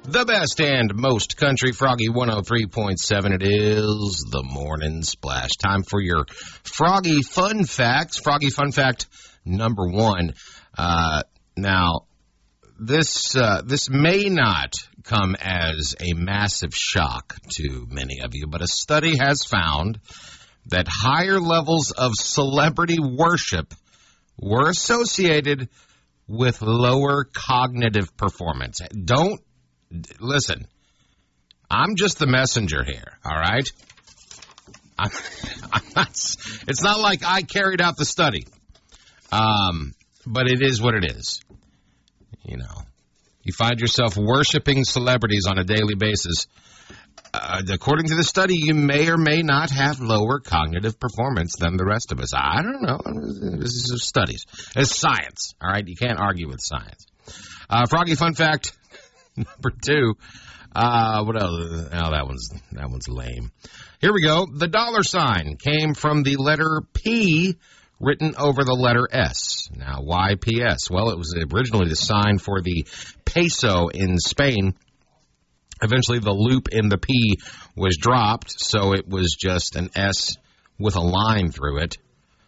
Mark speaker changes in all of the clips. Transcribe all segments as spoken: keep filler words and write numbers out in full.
Speaker 1: The best and most country, Froggy one oh three point seven. It is the Morning Splash. Time for your Froggy Fun Facts. Froggy Fun Fact number one. Uh, now, this uh, this may not come as a massive shock to many of you, but a study has found that higher levels of celebrity worship were associated with lower cognitive performance. Don't Listen, I'm just the messenger here, all right? I'm, I'm not, it's not like I carried out the study, um, but it is what it is. You know, you find yourself worshiping celebrities on a daily basis. Uh, according to the study, you may or may not have lower cognitive performance than the rest of us. I don't know. This is studies. It's science, all right? You can't argue with science. Uh, Froggy Fun Fact number two. Uh, what else? Oh, that one's that one's lame. Here we go. The dollar sign came from the letter P written over the letter S. Now, why P S? Well, it was originally the sign for the peso in Spain. Eventually, the loop in the P was dropped, so it was just an S with a line through it.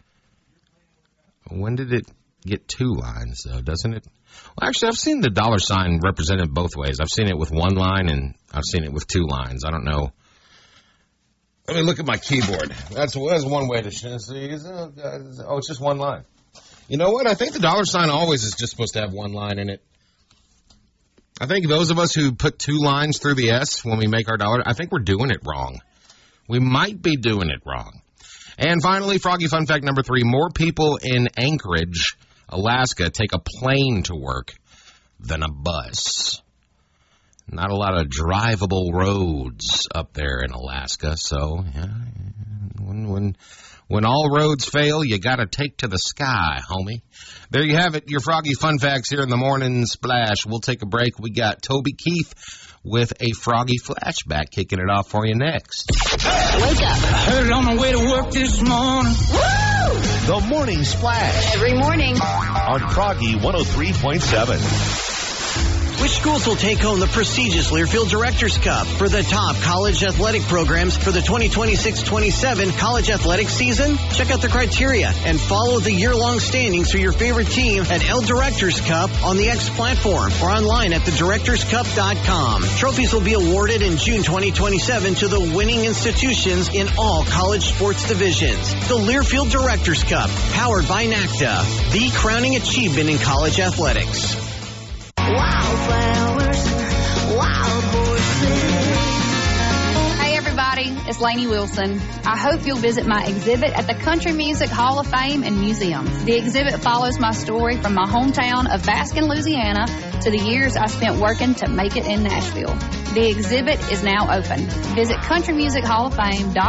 Speaker 1: When did it get two lines, though, doesn't it? Well, actually, I've seen the dollar sign represented both ways. I've seen it with one line, and I've seen it with two lines. I don't know. Let me look at my keyboard. That's, that's one way to see. Oh, it's just one line. You know what? I think the dollar sign always is just supposed to have one line in it. I think those of us who put two lines through the S when we make our dollar, I think we're doing it wrong. We might be doing it wrong. And finally, Froggy Fun Fact number three, more people in Anchorage, Alaska, take a plane to work than a bus. Not a lot of drivable roads up there in Alaska, so yeah, when when when all roads fail, you got to take to the sky, homie. There you have it, your Froggy Fun Facts here in the Morning Splash. We'll take a break. We got Toby Keith with a Froggy Flashback kicking it off for you next.
Speaker 2: Wake up.
Speaker 3: I heard it on my way to work this morning.
Speaker 2: Woo!
Speaker 4: The Morning Splash.
Speaker 2: Every morning.
Speaker 4: On Froggy one oh three point seven.
Speaker 5: Which schools will take home the prestigious Learfield Directors Cup for the top college athletic programs for the twenty twenty-six twenty-seven college athletic season? Check out the criteria and follow the year-long standings for your favorite team at L Directors Cup on the X platform or online at the directors cup dot com. Trophies will be awarded in June twenty twenty-seven to the winning institutions in all college sports divisions. The Learfield Directors Cup, powered by NACDA, the crowning achievement in college athletics.
Speaker 6: Wildflowers, wild horses.
Speaker 7: Hey everybody, it's Lainey Wilson. I hope you'll visit my exhibit at the Country Music Hall of Fame and Museum. The exhibit follows my story from my hometown of Baskin, Louisiana, to the years I spent working to make it in Nashville. The exhibit is now open. Visit country music hall of fame dot